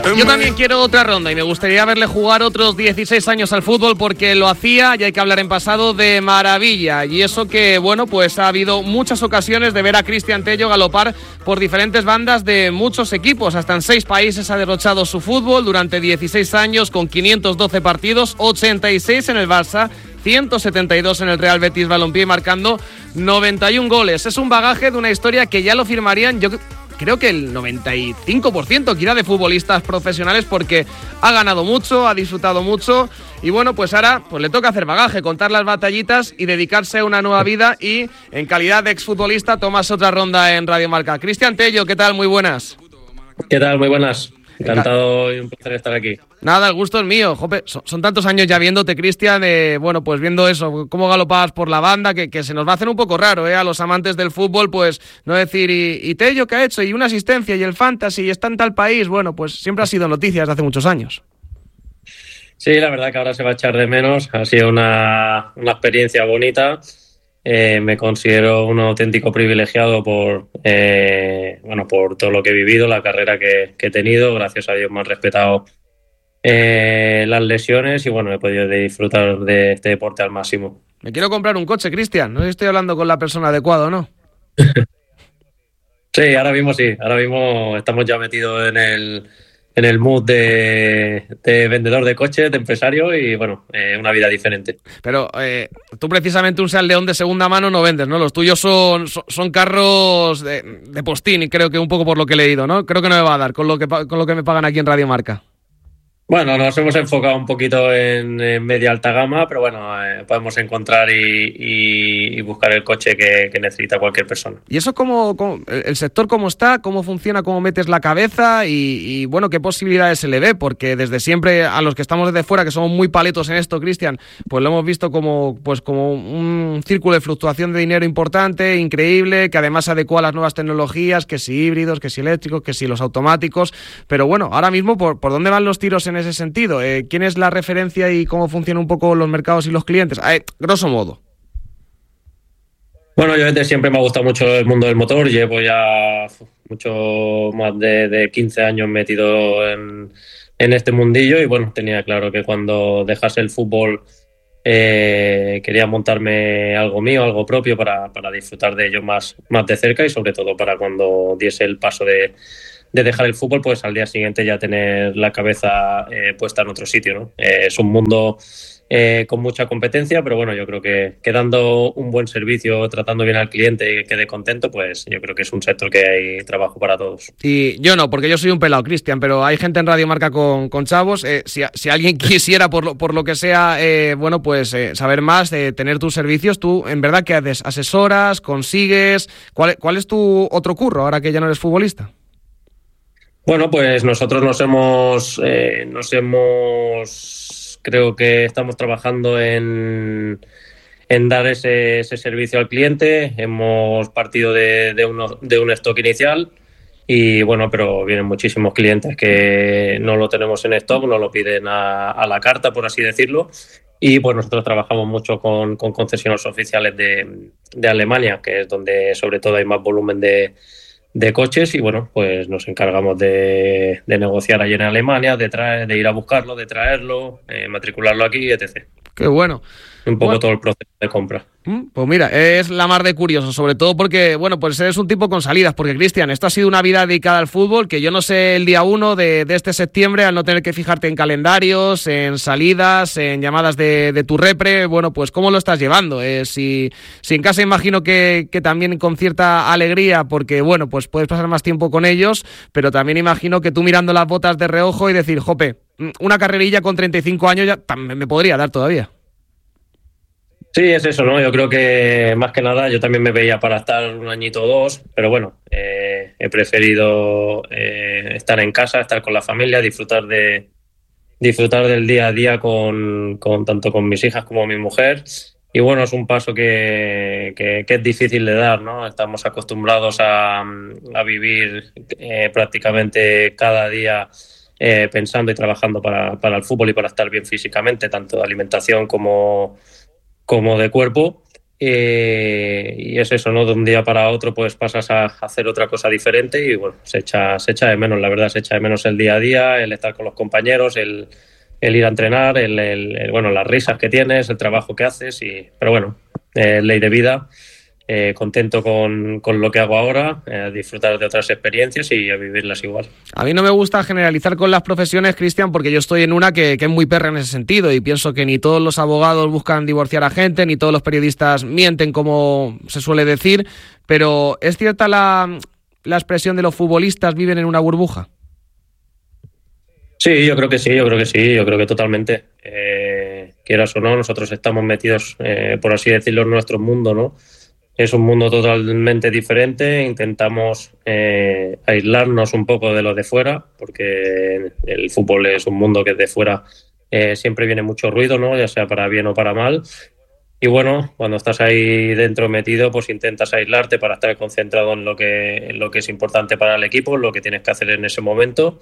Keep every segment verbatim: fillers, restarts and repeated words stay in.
Yo también quiero otra ronda y me gustaría verle jugar otros dieciséis años al fútbol porque lo hacía, y hay que hablar en pasado, de maravilla. Y eso que, bueno, pues ha habido muchas ocasiones de ver a Cristian Tello galopar por diferentes bandas de muchos equipos. Hasta en seis países ha derrochado su fútbol durante dieciséis años con quinientos doce partidos, ochenta y seis en el Barça, ciento setenta y dos en el Real Betis Balompié, marcando noventa y un goles. Es un bagaje de una historia que ya lo firmarían, yo creo que el noventa y cinco por ciento quizá de futbolistas profesionales, porque ha ganado mucho, ha disfrutado mucho y bueno, pues ahora pues le toca hacer bagaje, contar las batallitas y dedicarse a una nueva vida, y en calidad de exfutbolista tomas otra ronda en Radio Marca. Cristian Tello, ¿qué tal? Muy buenas. ¿Qué tal? Muy buenas. Encantado y un placer estar aquí. Nada, el gusto es mío. Jope, son, son tantos años ya viéndote, Cristian, eh, bueno, pues viendo eso, cómo galopabas por la banda, que, que se nos va a hacer un poco raro, eh, a los amantes del fútbol, pues no decir, ¿y, y Tello qué ha hecho? Y una asistencia, y el fantasy, y está en tal país. Bueno, pues siempre ha sido noticia desde hace muchos años. Sí, la verdad que ahora se va a echar de menos. Ha sido una, una experiencia bonita. Eh, me considero un auténtico privilegiado por eh, bueno por todo lo que he vivido, la carrera que, que he tenido. Gracias a Dios me han respetado eh, las lesiones y bueno, he podido disfrutar de este deporte al máximo. Me quiero comprar un coche, Cristian. No sé si estoy hablando con la persona adecuada o no. Sí, ahora mismo sí. Ahora mismo estamos ya metidos en el en el mood de, de vendedor de coches, de empresario y, bueno, eh, una vida diferente. Pero eh, tú precisamente un Seat León de segunda mano no vendes, ¿no? Los tuyos son, son, son carros de, de postín, y creo que un poco por lo que he leído, ¿no? Creo que no me va a dar con lo que, con lo que me pagan aquí en Radio Marca. Bueno, nos hemos enfocado un poquito en, en media alta gama, pero bueno, eh, podemos encontrar y, y, y buscar el coche que, que necesita cualquier persona. ¿Y eso cómo, cómo, el sector cómo está, cómo funciona, cómo metes la cabeza y, y bueno, qué posibilidades se le ve? Porque desde siempre, a los que estamos desde fuera, que somos muy paletos en esto, Cristian, pues lo hemos visto como, pues como un círculo de fluctuación de dinero importante, increíble, que además se adecua a las nuevas tecnologías, que si híbridos, que si eléctricos, que si los automáticos. Pero bueno, ahora mismo, ¿por, por dónde van los tiros en en ese sentido? Eh, ¿Quién es la referencia y cómo funcionan un poco los mercados y los clientes? Eh, grosso modo. Bueno, yo desde siempre me ha gustado mucho el mundo del motor. Llevo ya mucho más de, de quince años metido en, en este mundillo y bueno, tenía claro que cuando dejase el fútbol eh, quería montarme algo mío, algo propio para, para disfrutar de ello más, más de cerca y sobre todo para cuando diese el paso de de dejar el fútbol, pues al día siguiente ya tener la cabeza eh, puesta en otro sitio, ¿no? Eh, es un mundo eh, con mucha competencia, pero bueno, yo creo que, que dando un buen servicio, tratando bien al cliente y que quede contento, pues yo creo que es un sector que hay trabajo para todos. Y yo no, porque yo soy un pelado, Cristian, pero hay gente en Radio Marca con, con chavos. Eh, si, si alguien quisiera, por lo, por lo que sea, eh, bueno, pues eh, saber más, de tener tus servicios, tú, en verdad, ¿qué haces? ¿Asesoras? ¿Consigues? ¿Cuál, cuál es tu otro curro ahora que ya no eres futbolista? Bueno, pues nosotros nos hemos, eh, nos hemos, creo que estamos trabajando en, en dar ese, ese servicio al cliente. Hemos partido de, de, uno, de un stock inicial y bueno, pero vienen muchísimos clientes que no lo tenemos en stock, nos lo piden a, a la carta, por así decirlo. Y pues nosotros trabajamos mucho con, con concesionarios oficiales de, de Alemania, que es donde sobre todo hay más volumen de de coches y bueno, pues nos encargamos de, de negociar allí en Alemania, de traer, de ir a buscarlo, de traerlo, eh, matricularlo aquí, etcétera. Qué bueno. Un poco bueno. todo el proceso de compra. Pues mira, es la mar de curioso, sobre todo porque, bueno, pues eres un tipo con salidas, porque Cristian, esto ha sido una vida dedicada al fútbol, que yo no sé el día uno de, de este septiembre, al no tener que fijarte en calendarios, en salidas, en llamadas de, de tu repre, bueno, pues ¿cómo lo estás llevando? Eh, si, si en casa imagino que, que también con cierta alegría, porque, bueno, pues puedes pasar más tiempo con ellos, pero también imagino que tú mirando las botas de reojo y decir, jope, una carrerilla con treinta y cinco años ya también me podría dar todavía. Sí, es eso, ¿no? Yo creo que más que nada yo también me veía para estar un añito o dos, pero bueno, eh, he preferido eh, estar en casa, estar con la familia, disfrutar de disfrutar del día a día con, con tanto con mis hijas como mi mujer. Y bueno, es un paso que, que, que es difícil de dar, ¿no? Estamos acostumbrados a, a vivir eh, prácticamente cada día eh, pensando y trabajando para, para el fútbol y para estar bien físicamente, tanto de alimentación como como de cuerpo Eh, y es eso, ¿no? De un día para otro pues pasas a hacer otra cosa diferente y bueno, se echa, se echa de menos, la verdad, se echa de menos el día a día, el estar con los compañeros, el, el ir a entrenar, el, el, el, bueno, las risas que tienes, el trabajo que haces, y, pero bueno, eh, ley de vida. Eh, contento con, con lo que hago ahora, eh, disfrutar de otras experiencias y a vivirlas igual. A mí no me gusta generalizar con las profesiones, Cristian, porque yo estoy en una que, que es muy perra en ese sentido y pienso que ni todos los abogados buscan divorciar a gente, ni todos los periodistas mienten, como se suele decir, pero ¿es cierta la, la expresión de los futbolistas viven en una burbuja? Sí, yo creo que sí, yo creo que sí, yo creo que totalmente. Eh, quieras o no, nosotros estamos metidos, eh, por así decirlo, en nuestro mundo, ¿no? Es un mundo totalmente diferente, intentamos eh, aislarnos un poco de lo de fuera, porque el fútbol es un mundo que de fuera eh, siempre viene mucho ruido, ¿no? Ya sea para bien o para mal. Y bueno, cuando estás ahí dentro metido, pues intentas aislarte para estar concentrado en lo que, en lo que es importante para el equipo, en lo que tienes que hacer en ese momento.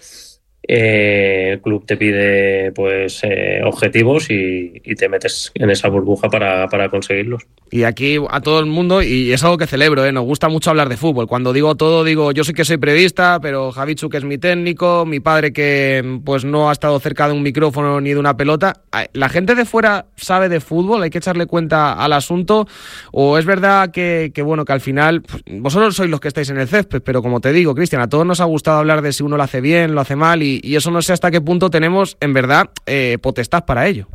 Eh, el club te pide pues eh, objetivos y, y te metes en esa burbuja para, para conseguirlos. Y aquí a todo el mundo, y es algo que celebro, ¿eh? Nos gusta mucho hablar de fútbol. Cuando digo todo, digo, yo sí que soy periodista, pero Javichu, que es mi técnico, mi padre que pues no ha estado cerca de un micrófono ni de una pelota. ¿La gente de fuera sabe de fútbol? ¿Hay que echarle cuenta al asunto? ¿O es verdad que, que bueno, que al final, pues, vosotros sois los que estáis en el césped, pero como te digo, Cristian, a todos nos ha gustado hablar de si uno lo hace bien, lo hace mal, y, y eso no sé hasta qué punto tenemos, en verdad, eh, potestad para ello.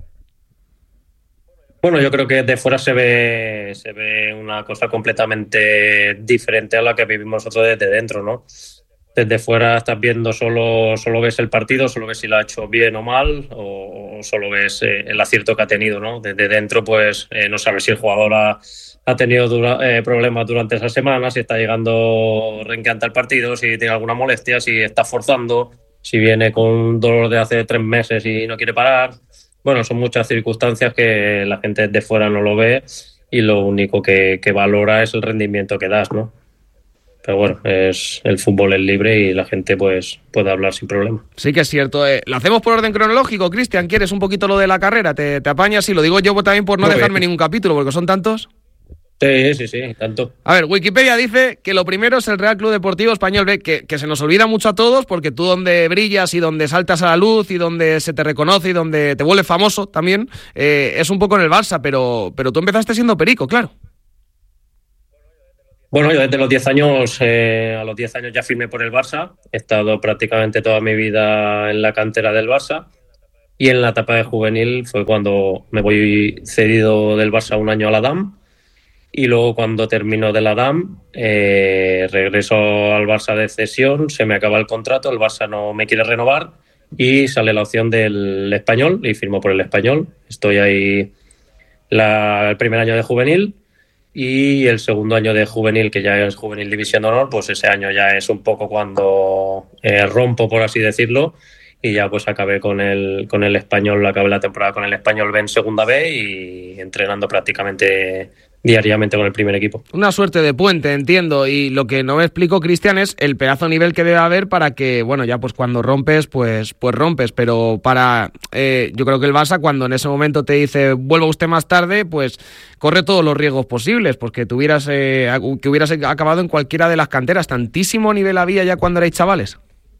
Bueno, yo creo que de fuera se ve, se ve una cosa completamente diferente a la que vivimos nosotros desde dentro, ¿no? Desde fuera estás viendo solo, solo ves el partido, solo ves si lo ha hecho bien o mal, o, o solo ves eh, el acierto que ha tenido, ¿no? Desde dentro, pues eh, no sabes si el jugador ha, ha tenido dura, eh, problemas durante esa semana, si está llegando renqueante al partido, si tiene alguna molestia, si está forzando, si viene con un dolor de hace tres meses y no quiere parar. Bueno, son muchas circunstancias que la gente de fuera no lo ve y lo único que, que valora es el rendimiento que das, ¿no? Pero bueno, es, el fútbol es libre y la gente pues puede hablar sin problema. Sí que es cierto. Eh, lo hacemos por orden cronológico, Cristian. ¿Quieres un poquito lo de la carrera? ¿Te, te apañas? Y lo digo yo también por no Muy dejarme bien. Ningún capítulo, porque son tantos. Sí, sí, sí, tanto. A ver, Wikipedia dice que lo primero es el Real Club Deportivo Español B, que, que se nos olvida mucho a todos, porque tú donde brillas y donde saltas a la luz y donde se te reconoce y donde te vuelves famoso también, eh, es un poco en el Barça, pero, pero tú empezaste siendo perico, claro. Bueno, yo desde los diez años, eh, a los diez años ya firmé por el Barça, he estado prácticamente toda mi vida en la cantera del Barça y en la etapa de juvenil fue cuando me voy cedido del Barça un año a la D A M. Y luego cuando termino de la D A M, eh, regreso al Barça de cesión, se me acaba el contrato, el Barça no me quiere renovar y sale la opción del Español y firmo por el Español. Estoy ahí la, el primer año de juvenil y el segundo año de juvenil, que ya es juvenil división de honor, pues ese año ya es un poco cuando eh, rompo, por así decirlo, y ya pues acabé con el, con el Español, acabé la temporada con el Español B en segunda B y entrenando prácticamente diariamente con el primer equipo. Una suerte de puente, entiendo, y lo que no me explico, Cristian, es el pedazo de nivel que debe haber para que, bueno, ya pues cuando rompes, pues pues rompes, pero para, eh, yo creo que el Barça cuando en ese momento te dice vuelva usted más tarde, pues corre todos los riesgos posibles, porque te hubieras, eh, que hubieras acabado en cualquiera de las canteras. ¿Tantísimo nivel había ya cuando erais chavales?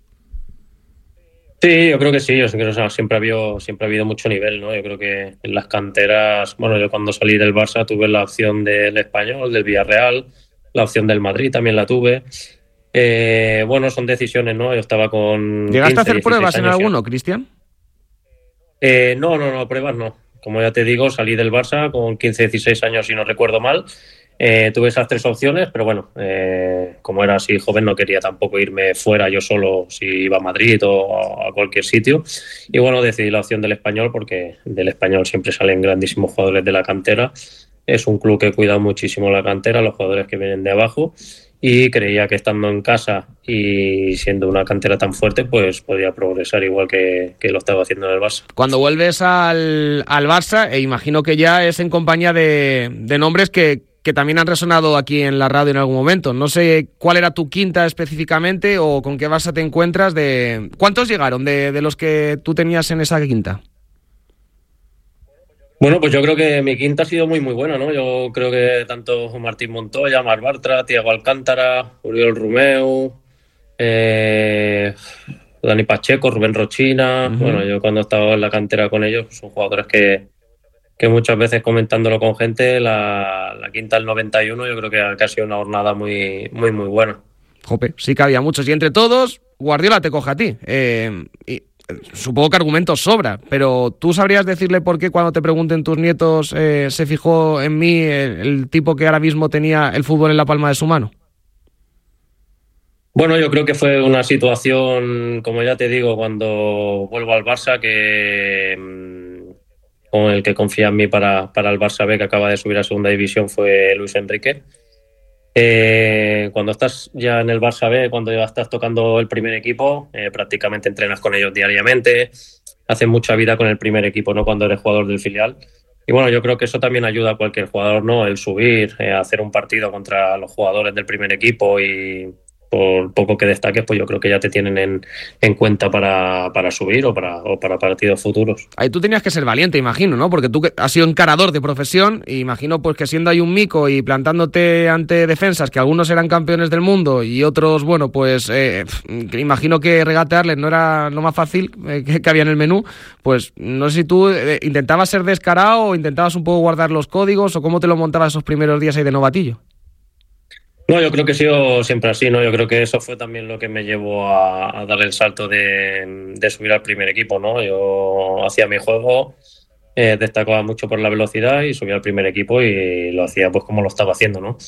Sí, yo creo que sí, yo creo que siempre ha habido, siempre ha habido mucho nivel, ¿no? Yo creo que en las canteras, bueno, yo cuando salí del Barça tuve la opción del Español, del Villarreal, la opción del Madrid también la tuve. Eh, bueno, son decisiones, ¿no? Yo estaba con ¿Llegaste quince, a hacer pruebas en alguno, Cristian? Eh, no, no, no, pruebas no. Como ya te digo, salí del Barça con quince, dieciséis años, si no recuerdo mal. Eh, tuve esas tres opciones, pero bueno, eh, como era así joven no quería tampoco irme fuera yo solo si iba a Madrid o a cualquier sitio. Y bueno, decidí la opción del Español porque del Español siempre salen grandísimos jugadores de la cantera. Es un club que cuida muchísimo la cantera, los jugadores que vienen de abajo. Y creía que estando en casa y siendo una cantera tan fuerte, pues podía progresar igual que, que lo estaba haciendo en el Barça. Cuando vuelves al, al Barça, e imagino que ya es en compañía de, de nombres que, que también han resonado aquí en la radio en algún momento. No sé cuál era tu quinta específicamente o con qué Barça te encuentras. De ¿cuántos llegaron de, de los que tú tenías en esa quinta? Bueno, pues yo creo que mi quinta ha sido muy muy buena, ¿no? Yo creo que tanto Martín Montoya, Marc Bartra, Thiago Alcántara, Oriol Romeu, eh, Dani Pacheco, Rubén Rochina. Uh-huh. Bueno, yo cuando he estado en la cantera con ellos, son jugadores que, que muchas veces comentándolo con gente, la, la quinta del noventa y uno yo creo que, que ha sido una jornada muy muy muy buena. Jope, sí que había muchos y entre todos Guardiola te coge a ti. Eh, y supongo que argumentos sobra, pero ¿tú sabrías decirle por qué cuando te pregunten tus nietos eh, se fijó en mí el, el tipo que ahora mismo tenía el fútbol en la palma de su mano? Bueno, yo creo que fue una situación, como ya te digo, cuando vuelvo al Barça, que con el que confía en mí para, para el Barça B, que acaba de subir a segunda división, fue Luis Enrique. Eh, cuando estás ya en el Barça B, cuando ya estás tocando el primer equipo, eh, prácticamente entrenas con ellos diariamente, haces mucha vida con el primer equipo, no cuando eres jugador del filial. Y bueno, yo creo que eso también ayuda a cualquier jugador, ¿no? El subir, eh, hacer un partido contra los jugadores del primer equipo y por poco que destaques, pues yo creo que ya te tienen en, en cuenta para, para subir o para, o para partidos futuros. Ahí tú tenías que ser valiente, imagino, ¿no? Porque tú has sido encarador de profesión y imagino pues que siendo ahí un mico y plantándote ante defensas que algunos eran campeones del mundo y otros, bueno, pues eh, imagino que regatearles no era lo más fácil eh, que, que había en el menú. Pues no sé si tú eh, intentabas ser descarado o intentabas un poco guardar los códigos o cómo te lo montabas esos primeros días ahí de novatillo. No, yo creo que he sido siempre así, ¿no? Yo creo que eso fue también lo que me llevó a, a dar el salto de, de subir al primer equipo, ¿no? Yo hacía mi juego, eh, destacaba mucho por la velocidad y subía al primer equipo y lo hacía pues como lo estaba haciendo, ¿no?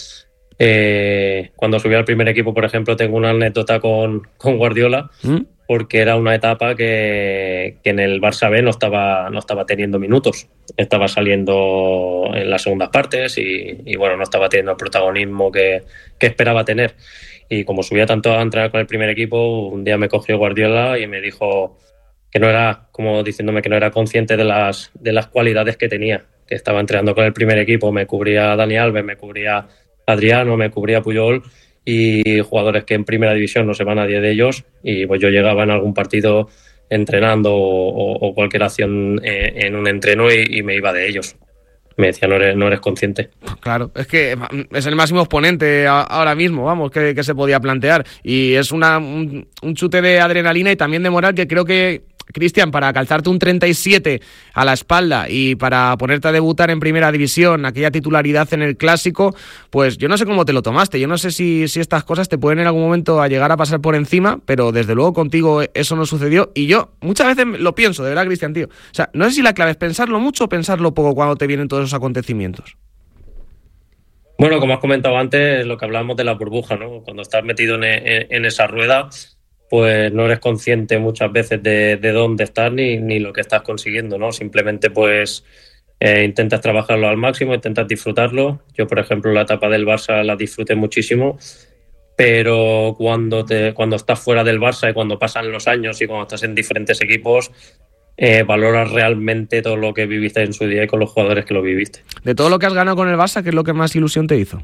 Eh, cuando subí al primer equipo, por ejemplo, tengo una anécdota con, con Guardiola, ¿Mm? Porque era una etapa que, que en el Barça B no estaba, no estaba teniendo minutos. Estaba saliendo en las segundas partes y, y bueno, no estaba teniendo el protagonismo que, que esperaba tener. Y como subía tanto a entrenar con el primer equipo, un día me cogió Guardiola y me dijo que no era, como diciéndome que no era consciente de las, de las cualidades que tenía, que estaba entrenando con el primer equipo. Me cubría Dani Alves, me cubría Adriano, me cubría Puyol y jugadores que en primera división no se va nadie de ellos, y pues yo llegaba en algún partido entrenando o, o cualquier acción eh, en un entreno y, y me iba de ellos. Me decía, no eres, no eres consciente. Claro, es que es el máximo exponente ahora mismo, vamos, que, que se podía plantear, y es una, un, un chute de adrenalina y también de moral que creo que, Cristian, para calzarte un treinta y siete a la espalda y para ponerte a debutar en primera división, aquella titularidad en el Clásico, pues yo no sé cómo te lo tomaste, yo no sé si, si estas cosas te pueden en algún momento a llegar a pasar por encima, pero desde luego contigo eso no sucedió, y yo muchas veces lo pienso, de verdad, Cristian, tío, o sea, no sé si la clave es pensarlo mucho o pensarlo poco cuando te vienen todos esos acontecimientos. Bueno, como has comentado antes, lo que hablábamos de la burbuja, ¿no? Cuando estás metido en, en, en esa rueda, pues no eres consciente muchas veces de, de dónde estás ni, ni lo que estás consiguiendo, ¿no? Simplemente pues eh, intentas trabajarlo al máximo, intentas disfrutarlo. Yo, por ejemplo, la etapa del Barça la disfruté muchísimo, pero cuando, te, cuando estás fuera del Barça y cuando pasan los años y cuando estás en diferentes equipos, eh, valoras realmente todo lo que viviste en su día y con los jugadores que lo viviste. De todo lo que has ganado con el Barça, ¿qué es lo que más ilusión te hizo?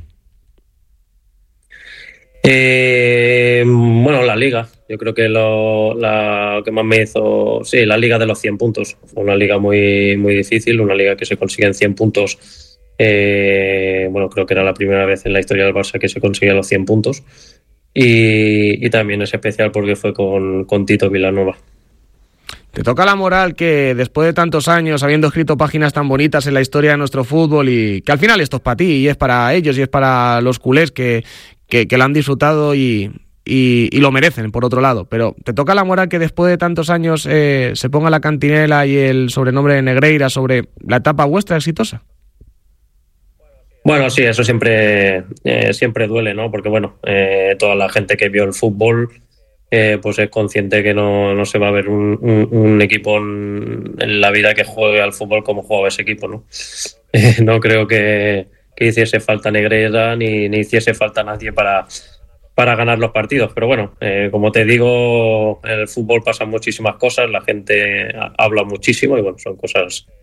Eh, bueno, la Liga. Yo creo que lo, la que más me hizo, sí, la Liga de los cien puntos. Fue una liga muy, muy difícil, una liga que se consigue en cien puntos. Eh, bueno, creo que era la primera vez en la historia del Barça que se conseguía los cien puntos. Y, y también es especial porque fue con, con Tito Vilanova. Te toca la moral que después de tantos años, habiendo escrito páginas tan bonitas en la historia de nuestro fútbol, y que al final esto es para ti y es para ellos y es para los culés que, que, que lo han disfrutado y, y, y lo merecen, por otro lado, pero te toca la moral que después de tantos años eh, se ponga la cantinela y el sobrenombre de Negreira sobre la etapa vuestra exitosa. Bueno, sí, eso siempre, eh, siempre duele, ¿no? Porque bueno, eh, toda la gente que vio el fútbol Eh, pues es consciente que no, no se va a ver un, un, un equipo en, en la vida que juegue al fútbol como jugaba ese equipo, ¿no? Eh, no creo que, que hiciese falta Negreira ni, ni hiciese falta nadie para, para ganar los partidos, pero bueno, eh, como te digo, en el fútbol pasan muchísimas cosas, la gente habla muchísimo y bueno, son cosas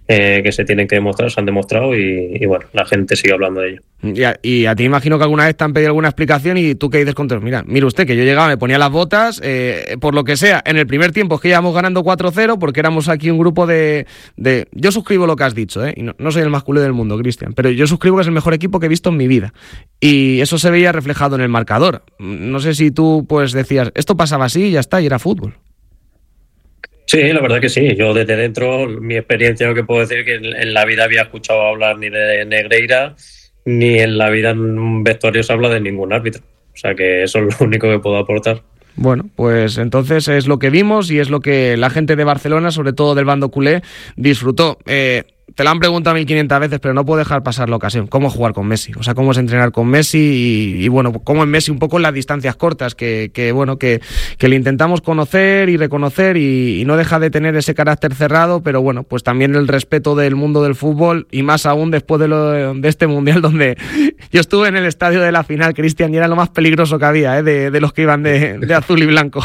eh, que se tienen que demostrar, se han demostrado y, y bueno, la gente sigue hablando de ello. Y a, y a ti imagino que alguna vez te han pedido alguna explicación y tú qué dices con todo. Mira, mire usted que yo llegaba, me ponía las botas, eh, por lo que sea, en el primer tiempo es que íbamos ganando cuatro cero porque éramos aquí un grupo de... de yo suscribo lo que has dicho, ¿eh? Y no, no soy el más culé del mundo, Cristian, pero yo suscribo que es el mejor equipo que he visto en mi vida. Y eso se veía reflejado en el marcador. No sé si tú pues decías, esto pasaba así y ya está, y era fútbol. Sí, la verdad que sí. Yo desde dentro, mi experiencia, lo que puedo decir es que en la vida había escuchado hablar ni de Negreira, ni en la vida en un vestuario se habla de ningún árbitro. O sea que eso es lo único que puedo aportar. Bueno, pues entonces es lo que vimos y es lo que la gente de Barcelona, sobre todo del bando culé, disfrutó. Eh, te lo han preguntado mil quinientas veces, pero no puedo dejar pasar la ocasión. ¿Cómo jugar con Messi? O sea, cómo es entrenar con Messi y, y bueno, cómo es Messi un poco en las distancias cortas, que, que bueno, que, que le intentamos conocer y reconocer y, y no deja de tener ese carácter cerrado, pero bueno, pues también el respeto del mundo del fútbol y más aún después de, lo, de este Mundial donde yo estuve en el estadio de la final, Cristian, y era lo más peligroso que había, ¿eh? de, de los que iban de, de azul y blanco.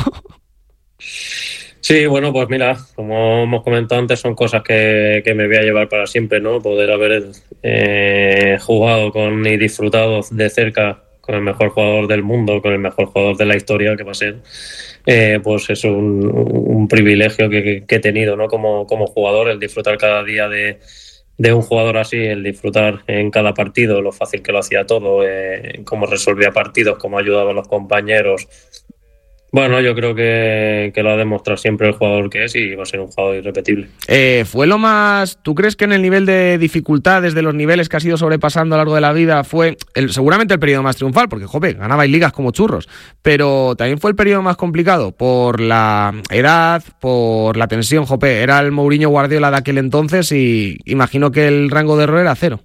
Sí, bueno, pues mira, como hemos comentado antes, son cosas que, que me voy a llevar para siempre, ¿no? Poder haber eh, jugado con y disfrutado de cerca con el mejor jugador del mundo, con el mejor jugador de la historia, que va a ser, eh, pues es un, un privilegio que, que he tenido, ¿no? Como, como jugador, el disfrutar cada día de, de un jugador así, el disfrutar en cada partido, lo fácil que lo hacía todo, eh, cómo resolvía partidos, cómo ayudaba a los compañeros. Bueno, yo creo que, que lo ha demostrado siempre el jugador que es y va a ser un jugador irrepetible. Eh, ¿Fue lo más... ¿Tú crees que en el nivel de dificultades, de los niveles que has ido sobrepasando a lo largo de la vida, fue el, seguramente el periodo más triunfal? Porque, joder, ganabais ligas como churros, pero también fue el periodo más complicado por la edad, por la tensión, joder, era el Mourinho Guardiola de aquel entonces y imagino que el rango de error era cero.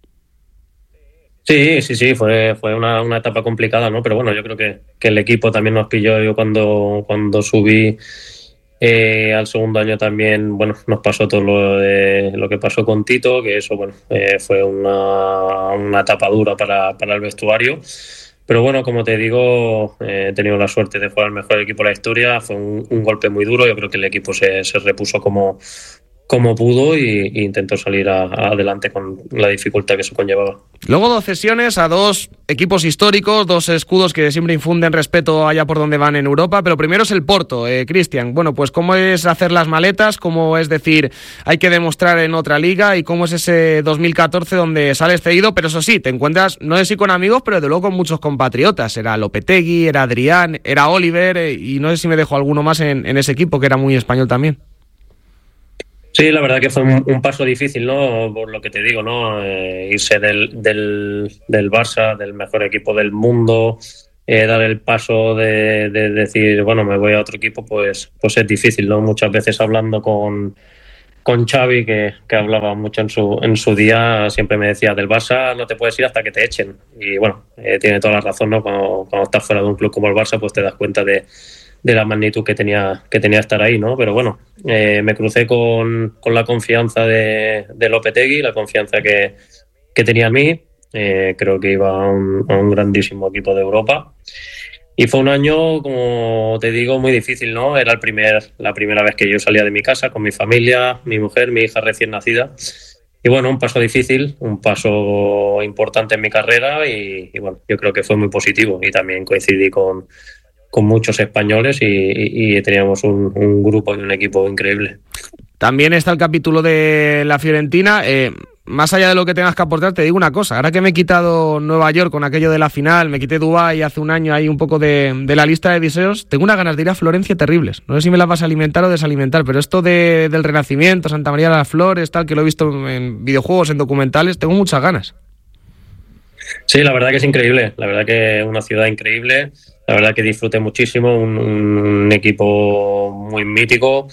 Sí, sí, sí, fue, fue una, una etapa complicada, ¿no? Pero bueno, yo creo que, que el equipo también nos pilló. Yo cuando, cuando subí eh, al segundo año también, bueno, nos pasó todo lo, de, lo que pasó con Tito, que eso, bueno, eh, fue una, una etapa dura para, para el vestuario. Pero bueno, como te digo, eh, he tenido la suerte de jugar el mejor equipo de la historia. Fue un, un golpe muy duro. Yo creo que el equipo se, se repuso como... como pudo y, y intentó salir a, a adelante con la dificultad que eso conllevaba. Luego dos cesiones a dos equipos históricos, dos escudos que siempre infunden respeto allá por donde van en Europa, pero primero es el Porto, eh, Cristian. Bueno, pues cómo es hacer las maletas, cómo es decir, hay que demostrar en otra liga y cómo es ese dos mil catorce donde sales cedido, pero eso sí, te encuentras, no sé si con amigos, pero de luego con muchos compatriotas. Era Lopetegui, era Adrián, era Oliver eh, y no sé si me dejo alguno más en, en ese equipo que era muy español también. Sí, la verdad que fue un, un paso difícil, ¿no? Por lo que te digo, ¿no? Eh, irse del, del, del Barça, del mejor equipo del mundo, eh, dar el paso de, de decir, bueno, me voy a otro equipo, pues, pues es difícil, ¿no? Muchas veces hablando con, con Xavi, que, que hablaba mucho en su, en su día, siempre me decía, del Barça no te puedes ir hasta que te echen. Y bueno, eh, tiene toda la razón, ¿no? Cuando, cuando estás fuera de un club como el Barça, pues te das cuenta de de la magnitud que tenía que tenía estar ahí, ¿no? Pero bueno, eh, me crucé con, con la confianza de, de Lopetegui, la confianza que, que tenía en mí. Eh, creo que iba a un, a un grandísimo equipo de Europa. Y fue un año, como te digo, muy difícil, ¿no? Era el primer, la primera vez que yo salía de mi casa con mi familia, mi mujer, mi hija recién nacida. Y bueno, un paso difícil, un paso importante en mi carrera y, y bueno, yo creo que fue muy positivo. Y también coincidí con con muchos españoles y, y, y teníamos un, un grupo y un equipo increíble. También está el capítulo de la Fiorentina. Eh, más allá de lo que tengas que aportar, te digo una cosa. Ahora que me he quitado Nueva York con aquello de la final, me quité Dubái hace un año ahí un poco de, de la lista de deseos, tengo unas ganas de ir a Florencia terribles. No sé si me las vas a alimentar o desalimentar, pero esto de, del Renacimiento, Santa María de las Flores, tal, que lo he visto en videojuegos, en documentales, tengo muchas ganas. Sí, la verdad que es increíble. La verdad que es una ciudad increíble. La verdad que disfruté muchísimo, un, un equipo muy mítico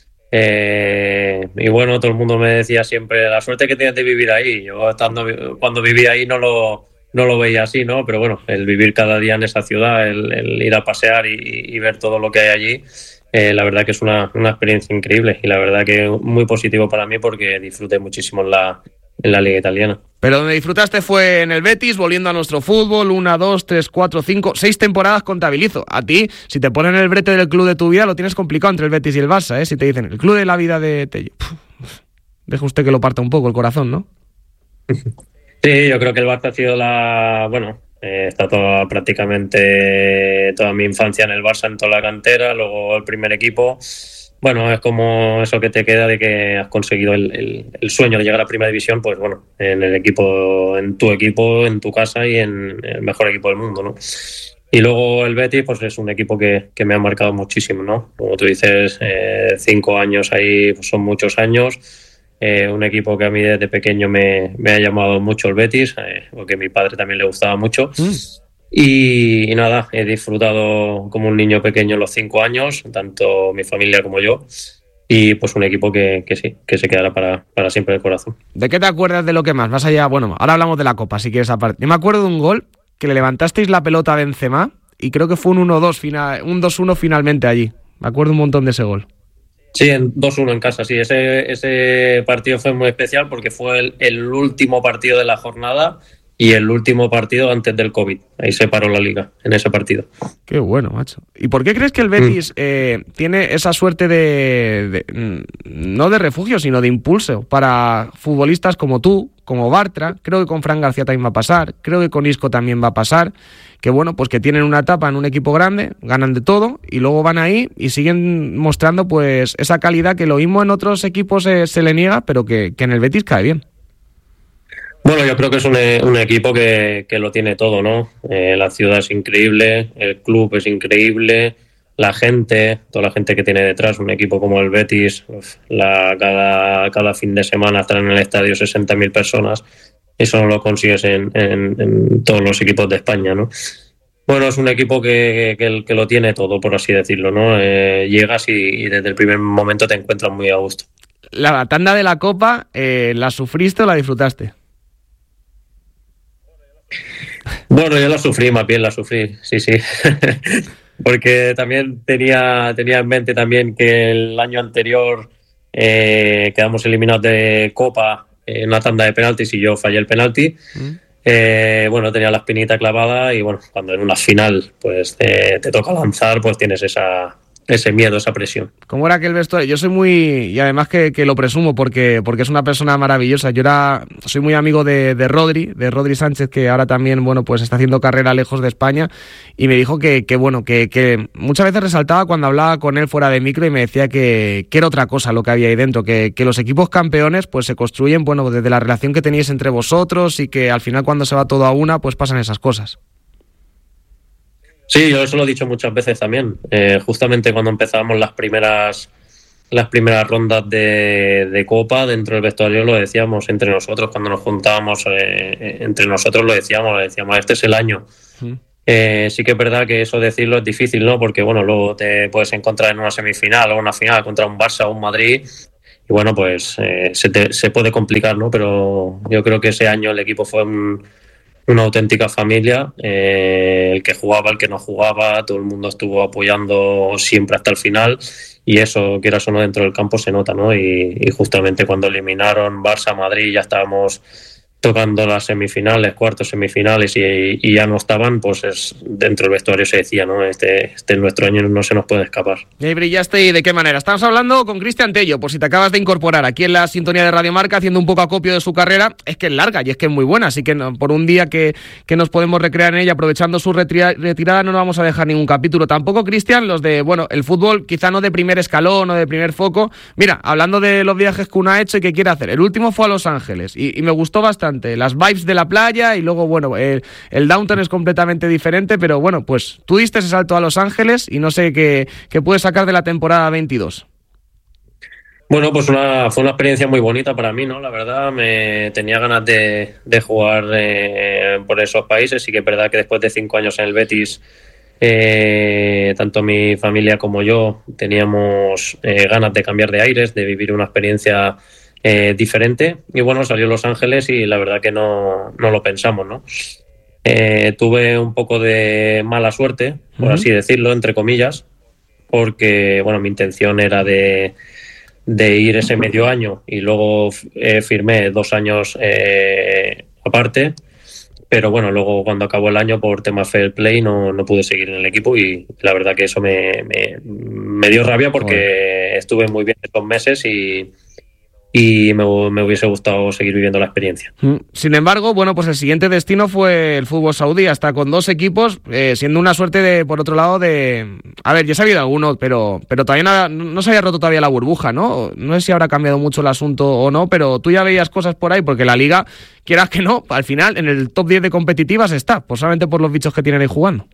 eh, y bueno, todo el mundo me decía siempre la suerte que tienes de vivir ahí. Yo estando cuando vivía ahí no lo, no lo veía así, ¿no? Pero bueno, el vivir cada día en esa ciudad, el, el ir a pasear y, y ver todo lo que hay allí, eh, la verdad que es una, una experiencia increíble y la verdad que muy positivo para mí porque disfruté muchísimo en la, en la Liga Italiana. Pero donde disfrutaste fue en el Betis, volviendo a nuestro fútbol, una, dos, tres, cuatro, cinco, seis temporadas contabilizo. A ti, si te ponen el brete del club de tu vida, lo tienes complicado entre el Betis y el Barça, ¿eh? Si te dicen, el club de la vida de Tello. deje usted que lo parta un poco el corazón, ¿no? Sí, yo creo que el Barça ha sido la... Bueno, eh, está toda, prácticamente toda mi infancia en el Barça, en toda la cantera, luego el primer equipo. Bueno, es como eso que te queda de que has conseguido el, el, el sueño de llegar a Primera División, pues bueno, en el equipo, en tu equipo, en tu casa y en el mejor equipo del mundo, ¿no? Y luego el Betis, pues es un equipo que, que me ha marcado muchísimo, ¿no? Como tú dices, eh, cinco años ahí pues son muchos años. Eh, un equipo que a mí desde pequeño me, me ha llamado mucho el Betis, eh, porque a mi padre también le gustaba mucho. Mm. Y, y nada, he disfrutado como un niño pequeño en los cinco años, tanto mi familia como yo. Y pues un equipo que, que sí, que se quedará para, para siempre en el corazón. ¿De qué te acuerdas de lo que más? Más allá, bueno, ahora hablamos de la Copa, si quieres aparte. Yo me acuerdo de un gol que le levantasteis la pelota a Benzema y creo que fue un uno dos, final, un dos uno finalmente allí. Me acuerdo un montón de ese gol. Sí, en dos uno en casa, sí. Ese, ese partido fue muy especial porque fue el, el último partido de la jornada y el último partido antes del COVID. Ahí se paró la liga, en ese partido. Qué bueno, macho. ¿Y por qué crees que el Betis mm. eh, tiene esa suerte de, de... no de refugio, sino de impulso para futbolistas como tú, como Bartra? Creo que con Fran García también va a pasar. Creo que con Isco también va a pasar. Que bueno, pues que tienen una etapa en un equipo grande, ganan de todo y luego van ahí y siguen mostrando pues esa calidad que lo mismo en otros equipos se, se le niega, pero que, que en el Betis cae bien. Bueno, yo creo que es un, un equipo que, que lo tiene todo, ¿no? Eh, la ciudad es increíble, el club es increíble, la gente, toda la gente que tiene detrás, un equipo como el Betis, uf, la, cada, cada fin de semana están en el estadio sesenta mil personas. Eso no lo consigues en, en, en todos los equipos de España, ¿no? Bueno, es un equipo que, que, que lo tiene todo, por así decirlo, ¿no? Eh, llegas y, y desde el primer momento te encuentras muy a gusto. La tanda de la Copa, eh, ¿la sufriste o la disfrutaste? Bueno, yo la sufrí, más bien la sufrí, sí, sí. Porque también tenía, tenía en mente también que el año anterior eh, quedamos eliminados de Copa en una tanda de penaltis y yo fallé el penalti. Mm. Eh, bueno, tenía la espinita clavada y bueno, cuando en una final pues te, te toca lanzar, pues tienes esa... ese miedo, esa presión. ¿Cómo era aquel vestuario? Yo soy muy... y además que, que lo presumo porque, porque es una persona maravillosa. Yo era soy muy amigo de, de Rodri, de Rodri Sánchez, que ahora también, bueno, pues está haciendo carrera lejos de España, y me dijo que, que bueno, que, que muchas veces resaltaba cuando hablaba con él fuera de micro y me decía que, que era otra cosa lo que había ahí dentro, que, que los equipos campeones pues se construyen, bueno, desde la relación que teníais entre vosotros y que al final cuando se va todo a una, pues pasan esas cosas. Sí, yo eso lo he dicho muchas veces también. Eh, justamente cuando empezábamos las primeras las primeras rondas de, de Copa dentro del vestuario lo decíamos entre nosotros, cuando nos juntábamos eh, entre nosotros lo decíamos, lo decíamos, este es el año. Mm. Eh, sí que es verdad que eso decirlo es difícil, ¿no? Porque bueno, luego te puedes encontrar en una semifinal o una final contra un Barça o un Madrid y bueno, pues eh, se, te, se puede complicar, ¿no? Pero yo creo que ese año el equipo fue un una auténtica familia, eh, el que jugaba, el que no jugaba, todo el mundo estuvo apoyando siempre hasta el final y eso, quieras o no, dentro del campo se nota, ¿no? Y, y justamente cuando eliminaron Barça, Madrid, ya estábamos tocando las semifinales, cuartos, semifinales y, y ya no estaban, pues es, dentro del vestuario se decía, ¿no? Este, este es nuestro año, no se nos puede escapar. Y brillaste, ¿y de qué manera? Estamos hablando con Cristian Tello, por si te acabas de incorporar aquí en la sintonía de Radio Marca, haciendo un poco acopio de su carrera. Es que es larga y es que es muy buena, así que no, por un día que, que nos podemos recrear en ella, aprovechando su retira, retirada, no nos vamos a dejar ningún capítulo. Tampoco, Cristian, los de, bueno, el fútbol quizá no de primer escalón o de primer foco. Mira, hablando de los viajes que uno ha hecho y que quiere hacer, el último fue a Los Ángeles y, y me gustó bastante. Las vibes de la playa y luego, bueno, el, el downtown es completamente diferente, pero bueno, pues tú diste ese salto a Los Ángeles y no sé qué, qué puedes sacar de la temporada veintidós. Bueno, pues una, fue una experiencia muy bonita para mí, ¿no? La verdad, me tenía ganas de, de jugar eh, por esos países y que es verdad que después de cinco años en el Betis, eh, tanto mi familia como yo teníamos eh, ganas de cambiar de aires, de vivir una experiencia Eh, diferente y bueno, salió Los Ángeles y la verdad que no, no lo pensamos, ¿no? Eh, tuve un poco de mala suerte, por uh-huh. así decirlo, entre comillas, porque bueno, mi intención era de, de ir ese medio año y luego eh, firmé dos años eh, aparte, pero bueno, luego cuando acabó el año por tema fair play no, no pude seguir en el equipo y la verdad que eso me, me, me dio rabia porque uh-huh. estuve muy bien estos meses y y me, me hubiese gustado seguir viviendo la experiencia. Sin embargo, bueno, pues el siguiente destino fue el fútbol saudí, hasta con dos equipos, eh, siendo una suerte de, por otro lado, de... A ver, ya se ha habido algunos, pero, pero todavía no, no se había roto todavía la burbuja, ¿no? No sé si habrá cambiado mucho el asunto o no, pero tú ya veías cosas por ahí, porque la Liga, quieras que no, al final en el top diez de competitivas está, pues solamente por los bichos que tienen ahí jugando.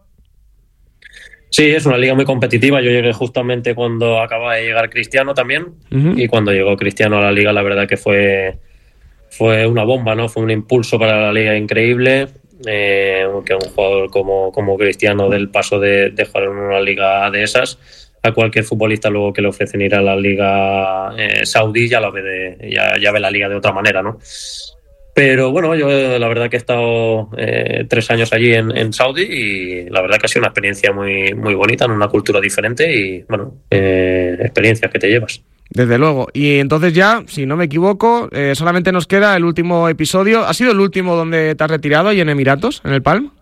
Sí, es una liga muy competitiva. Yo llegué justamente cuando acaba de llegar Cristiano también. Uh-huh. Y cuando llegó Cristiano a la liga, la verdad que fue, fue una bomba, ¿no? Fue un impulso para la liga increíble. Eh, que un jugador como, como Cristiano, del paso de, de jugar en una liga de esas, a cualquier futbolista luego que le ofrecen ir a la liga eh, saudí, ya, lo ve de, ya, ya ve la liga de otra manera, ¿no? Pero bueno, yo la verdad que he estado eh, tres años allí en, en Saudi y la verdad que ha sido una experiencia muy, muy bonita, en una cultura diferente y bueno, eh, experiencias que te llevas. Desde luego. Y entonces ya, si no me equivoco, eh, solamente nos queda el último episodio. ¿Ha sido el último donde te has retirado y en Emiratos, en el Palm?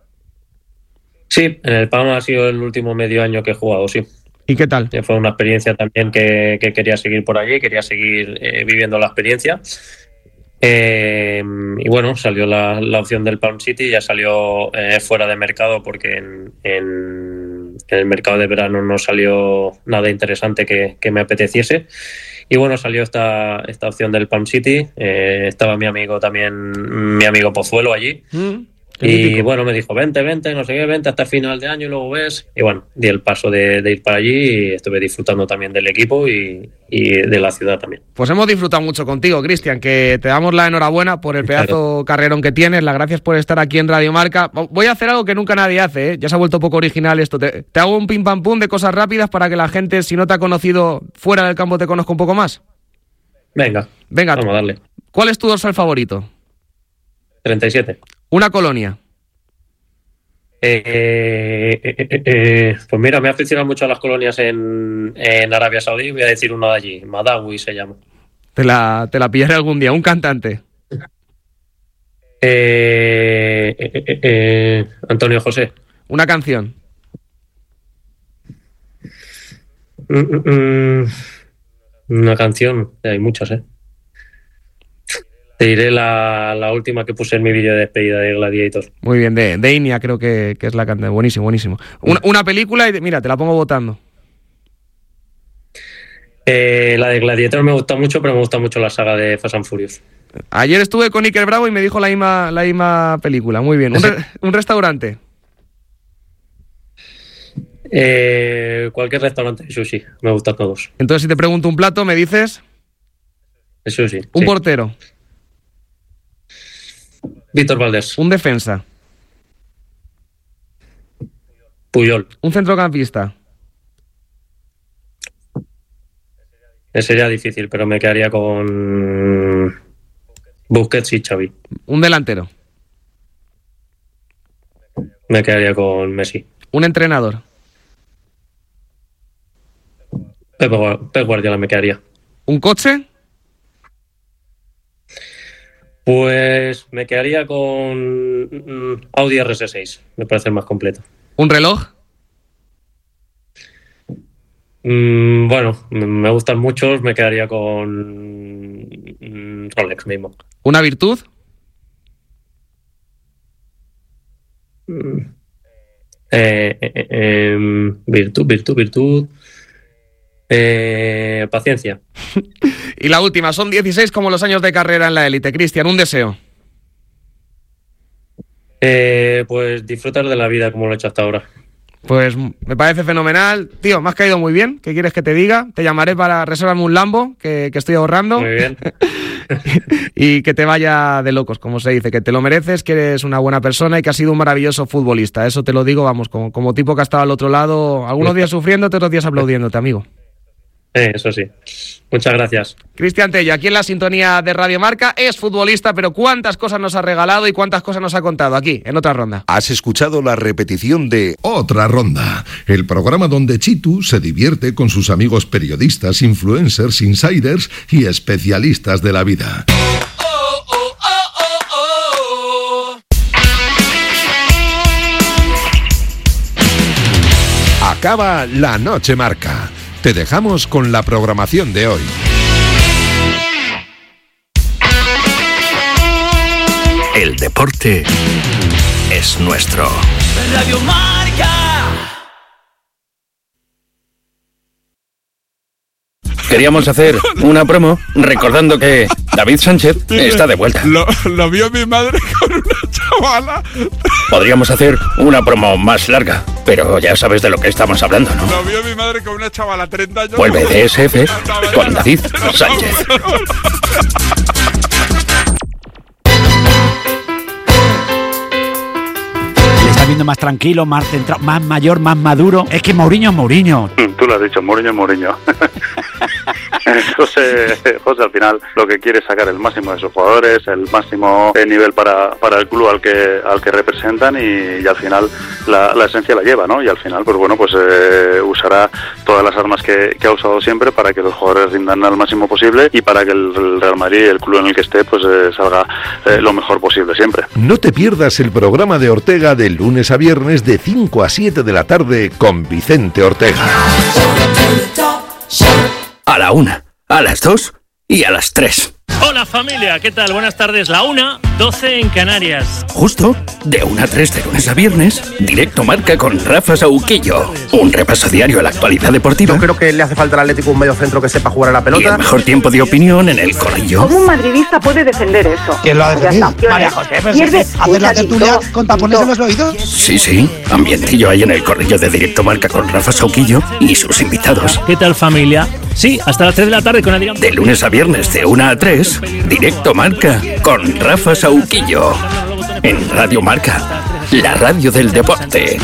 Sí, en el Palm ha sido el último medio año que he jugado, sí. ¿Y qué tal? Fue una experiencia también que, que quería seguir por allí, quería seguir eh, viviendo la experiencia. Eh, y bueno, salió la, la opción del Palm City, ya salió eh, fuera de mercado porque en, en, en el mercado de verano no salió nada interesante que, que me apeteciese. Y bueno, salió esta, esta opción del Palm City. Eh, estaba mi amigo también, mi amigo Pozuelo allí. Mm. Y bueno, me dijo, vente, vente, no sé qué, vente hasta final de año y luego ves. Y bueno, di el paso de, de ir para allí y estuve disfrutando también del equipo y, y de la ciudad también. Pues hemos disfrutado mucho contigo, Cristian, que te damos la enhorabuena por el pedazo claro. carrerón que tienes, las gracias por estar aquí en Radio Marca. Voy a hacer algo que nunca nadie hace, ¿eh? Ya se ha vuelto poco original esto. Te, te hago un pim pam pum de cosas rápidas para que la gente, si no te ha conocido fuera del campo, te conozca un poco más. Venga, Venga vamos a darle. ¿Cuál es tu dorsal favorito? treinta y siete. Una colonia. Eh, eh, eh, eh, pues mira, me ha aficionado mucho a las colonias en, en Arabia Saudí. Voy a decir uno de allí, Madawi se llama. Te la, te la pillaré algún día. Un cantante. Eh, eh, eh, eh, Antonio José. Una canción. Mm, mm, una canción, hay muchas, ¿eh? Te diré la, la última que puse en mi vídeo de despedida de Gladiator. Muy bien, de, de Inia creo que, que es la cantante. Buenísimo, buenísimo. Una, una película y mira, te la pongo votando. Eh, la de Gladiator me gusta mucho, pero me gusta mucho la saga de Fast and Furious. Ayer estuve con Iker Bravo y me dijo la misma, la misma película. Muy bien. ¿Un, re, un restaurante? Eh, cualquier restaurante de sushi. Me gustan todos. Entonces, si te pregunto un plato, ¿me dices? De sushi. Un sí. portero. Víctor Valdés. Un defensa. Puyol. Un centrocampista. Sería difícil, pero me quedaría con Busquets y Xavi. Un delantero. Me quedaría con Messi. Un entrenador. Pep Guardiola me quedaría. Un coche. Pues me quedaría con mm, Audi R S seis, me parece el más completo. ¿Un reloj? Mm, bueno, me gustan muchos, me quedaría con mm, Rolex mismo. ¿Una virtud? Mm. Eh, eh, eh, eh, virtud, virtud, virtud... Eh, paciencia. Y la última, son dieciséis como los años de carrera en la élite. Cristian, un deseo. Eh, pues disfrutar de la vida como lo he hecho hasta ahora. Pues me parece fenomenal. Tío, me has caído muy bien. ¿Qué quieres que te diga? Te llamaré para reservarme un Lambo, que, que estoy ahorrando. Muy bien. Y que te vaya de locos, como se dice. Que te lo mereces, que eres una buena persona y que has sido un maravilloso futbolista. Eso te lo digo, vamos, como, como tipo que ha estado al otro lado, algunos días sufriéndote, otros días aplaudiéndote, amigo. Eh, eso sí. Muchas gracias. Cristian Tello, aquí en la sintonía de Radio Marca, es futbolista, pero cuántas cosas nos ha regalado y cuántas cosas nos ha contado aquí, en Otra Ronda. Has escuchado la repetición de Otra Ronda, el programa donde Chitu se divierte con sus amigos periodistas, influencers, insiders y especialistas de la vida. Oh, oh, oh, oh, oh. Acaba la Noche Marca. Te dejamos con la programación de hoy. El deporte es nuestro. Radio Marca. Queríamos hacer una promo recordando que David Sánchez está de vuelta. Lo, lo vio mi madre con una chavala. Podríamos hacer una promo más larga, pero ya sabes de lo que estamos hablando, ¿no? Lo vio mi madre con una chavala, treinta años. Vuelve D S F con David Sánchez. Le está viendo más tranquilo, más centrado, más mayor, más maduro. Es que Mourinho es Mourinho. Tú lo has dicho, Mourinho es Mourinho. José, José al final lo que quiere es sacar el máximo de sus jugadores, el máximo nivel para, para el club al que al que representan y, y al final la, la esencia la lleva, ¿no? Y al final, pues bueno, pues eh, usará todas las armas que, que ha usado siempre para que los jugadores rindan al máximo posible y para que el, el Real Madrid, el club en el que esté, pues eh, salga eh, lo mejor posible siempre. No te pierdas el programa de Ortega de lunes a viernes de cinco a siete de la tarde con Vicente Ortega. A la una, a las dos y a las tres. Hola familia, ¿qué tal? Buenas tardes. La una, doce en Canarias. Justo de una a tres de lunes a viernes, Directo Marca con Rafa Sauquillo. Un repaso diario a la actualidad deportiva. Yo creo que le hace falta al Atlético un mediocentro que sepa jugar a la pelota. Y el mejor tiempo de opinión en el corrillo. ¿Cómo un madridista puede defender eso? ¿Quién lo ha defendido? María José, ¿hacer la tertulia con tapones en los oídos? Sí, sí, ambientillo hay en el corrillo de Directo Marca con Rafa Sauquillo y sus invitados. ¿Qué tal familia? Sí, hasta las tres de la tarde con Adrián. De lunes a viernes de una a tres, Directo Marca con Rafa Sauquillo. En Radio Marca, la radio del deporte.